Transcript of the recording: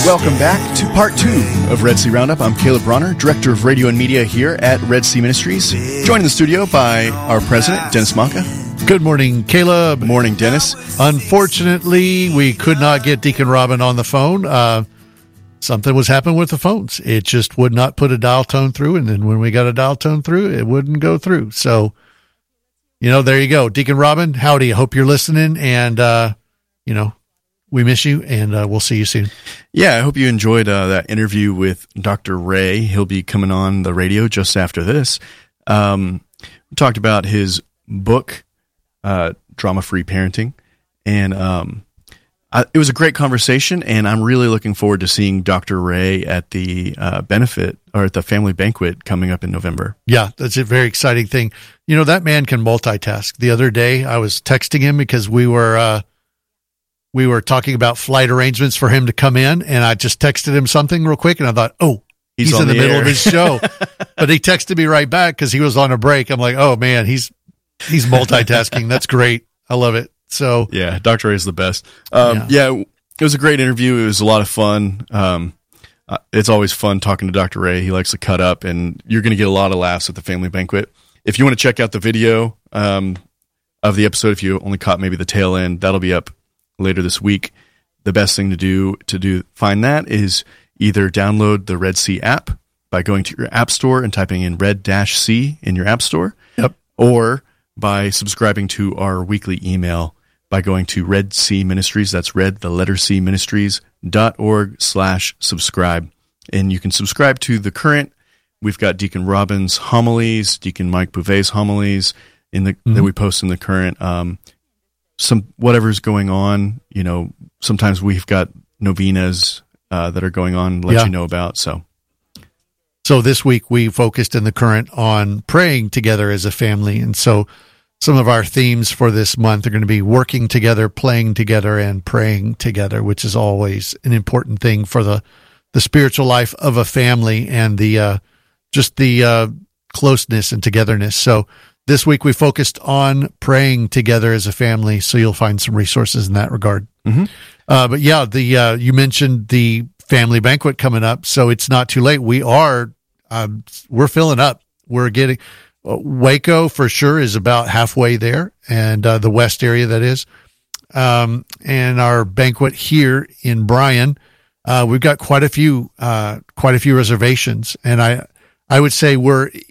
Welcome back to part 2 of Red Sea Roundup. I'm Caleb Bronner, Director of Radio and Media here at Red Sea Ministries. Joined in the studio by our president, Dennis Manca. Good morning, Caleb. Good morning, Dennis. Unfortunately, we could not get Deacon Robin on the phone. Something was happening with the phones. It just would not put a dial tone through, and then when we got a dial tone through, it wouldn't go through. So, there you go. Deacon Robin, howdy. I hope you're listening, and, we miss you, and we'll see you soon. Yeah, I hope you enjoyed that interview with Dr. Ray. He'll be coming on the radio just after this. We talked about his book, Drama-Free Parenting, and it was a great conversation, and I'm really looking forward to seeing Dr. Ray at the benefit or at the family banquet coming up in November. Yeah, that's a very exciting thing. That man can multitask. The other day, I was texting him because we were talking about flight arrangements for him to come in, and I just texted him something real quick, and I thought, he's in the middle of his show. But he texted me right back because he was on a break. I'm like, oh, man, he's multitasking. That's great. I love it. So yeah, Dr. Ray is the best. It was a great interview. It was a lot of fun. It's always fun talking to Dr. Ray. He likes to cut up, and you're going to get a lot of laughs at the family banquet. If you want to check out the video of the episode, if you only caught maybe the tail end, that'll be up later this week. The best thing to do find that is either download the Red Sea app by going to your app store and typing in Red-C in your app store. Yep. Or by subscribing to our weekly email by going to Red Sea Ministries. That's red, the letter C, ministries.org/subscribe. And you can subscribe to the current. We've got Deacon Robin's homilies, Deacon Mike Bouvet's homilies that we post in the current. Some whatever's going on, sometimes we've got novenas that are going on, let you know about. So this week we focused in the current on praying together as a family. And so some of our themes for this month are going to be working together, playing together, and praying together, which is always an important thing for the spiritual life of a family and the closeness and togetherness. So this week we focused on praying together as a family, so you'll find some resources in that regard. Mm-hmm. But yeah, you mentioned the family banquet coming up, so it's not too late. We're filling up. We're getting Waco for sure is about halfway there, and the west area that is. And our banquet here in Bryan, we've got quite a few reservations, and I would say we're